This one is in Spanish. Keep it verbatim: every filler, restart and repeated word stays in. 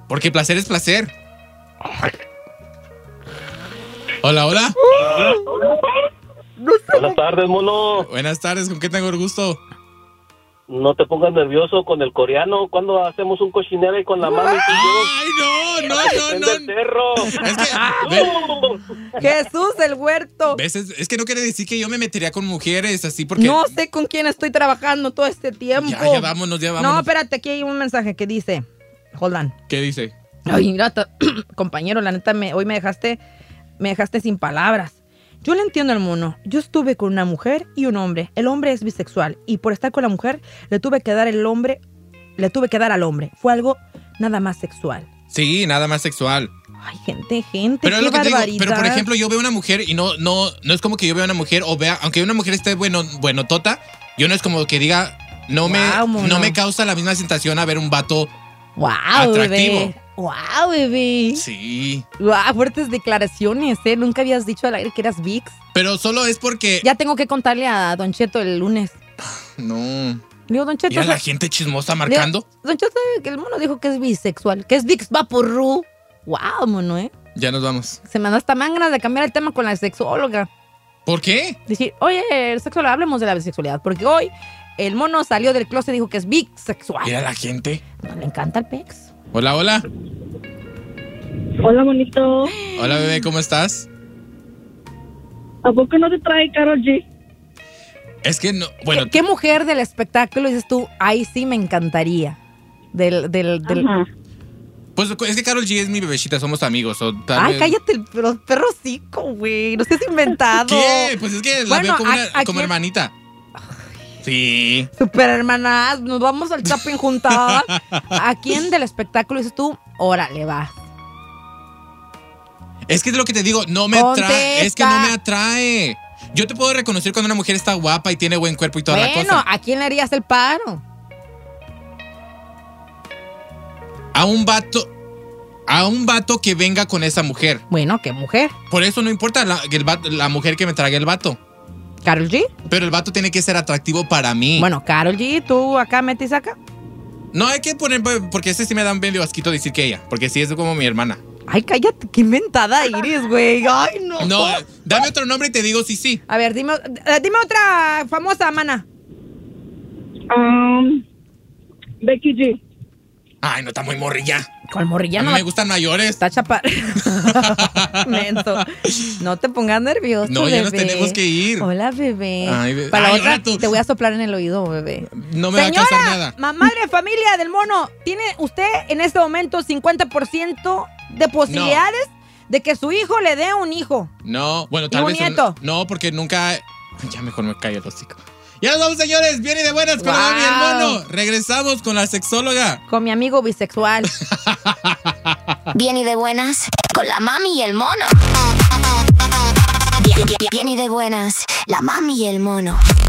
Porque placer es placer. Hola, hola. Buenas tardes, mono. Buenas tardes, ¿con qué tengo el gusto? No te pongas nervioso con el coreano. ¿Cuándo hacemos un cochinero y con la mami? ¡Ay, no, no, no, no! ¡El cerro! Es que, Jesús, el huerto. ¿ves? Es, es que no quiere decir que yo me metería con mujeres así porque... No sé con quién estoy trabajando todo este tiempo. Ya, ya vámonos, ya vámonos. No, espérate, aquí hay un mensaje que dice... Hold on. ¿Qué dice? Ay, mira, ta- compañero, la neta, me, hoy me dejaste, me dejaste sin palabras. Yo le entiendo al mono. Yo estuve con una mujer y un hombre. El hombre es bisexual y por estar con la mujer le tuve que dar el hombre, le tuve que dar al hombre. Fue algo nada más sexual. Sí, nada más sexual. Ay, gente, gente, Pero es qué lo que te digo, barbaridad. pero por ejemplo, yo veo una mujer y no, no, no es como que yo vea una mujer o vea, aunque una mujer esté bueno, bueno, tota, yo no es como que diga, no me, Wow, mono. no me causa la misma sensación a ver un vato Wow, atractivo. bebé. Wow, bebé. Sí. Wow, fuertes declaraciones, ¿eh? Nunca habías dicho al aire que eras VIX. Pero solo es porque... Ya tengo que contarle a Don Cheto el lunes. No. Digo, Don Cheto... Mira la ¿sabe- gente chismosa marcando. Digo, Don Cheto sabe que el mono dijo que es bisexual, que es VIX Vaporru. Wow, mono, ¿eh? Ya nos vamos. Se me da hasta más ganas de cambiar el tema con la sexóloga. ¿Por qué? Decir, oye, el sexóloga, hablemos de la bisexualidad. Porque hoy el mono salió del closet y dijo que es bisexual. Mira la gente. No, le encanta el pex. Hola, hola. Hola, bonito. Hola, bebé, ¿cómo estás? ¿A poco no te trae Karol G? Es que no, bueno, ¿Qué, qué mujer del espectáculo dices tú? Ahí sí me encantaría. Del, del, del... Ajá. pues es que Karol G es mi bebecita, somos amigos. O tal Ay, vez- cállate, el perro, perro cico, güey. No seas inventado. ¿Qué? Pues es que la Bueno, veo como, ¿a- una, a como quién? hermanita. Sí. Super hermanas, nos vamos al shopping juntas. ¿A quién del espectáculo dices tú? Órale, va. Es que es lo que te digo, no me Contesta. atrae. Es que no me atrae. Yo te puedo reconocer cuando una mujer está guapa y tiene buen cuerpo y toda la Bueno, cosa. ¿a quién le harías el paro? A un vato. A un vato que venga con esa mujer. Bueno, ¿qué mujer? Por eso no importa la, que el vato- la mujer que me trague el vato. ¿Karol G? Pero el vato tiene que ser atractivo para mí. Bueno, Karol G, tú acá metes y saca. No hay que poner, porque ese sí me da un medio asquito decir que ella. Porque sí es como mi hermana. Ay, cállate, qué inventada eres, güey. Ay, no. No, eh, dame otro nombre y te digo sí, sí. A ver, dime, eh, dime otra famosa, mana. Um, Becky G. Ay, no, está muy morrilla. ¿Cuál morrilla? A mí No, me gustan mayores. está chapa. Menso. No te pongas nervioso, No, ya nos bebé. tenemos que ir. Hola, bebé. Ay, bebé. Para Ay, la otra, ahora tú. te voy a soplar en el oído, bebé. No me va a Señora, causar nada. ma- madre de familia del mono, ¿tiene usted en este momento cincuenta por ciento de posibilidades de que su hijo le dé un hijo? No, bueno, tal ¿Y un vez. un- nieto? no, porque nunca. Ya mejor me callo el hocico. Ya nos vamos, señores. Viene de buenas con la Wow. mami y el mono. Regresamos con la sexóloga. Con mi amigo bisexual. Bien y de buenas, con la mami y el mono. Bien, bien, bien y de buenas, la mami y el mono.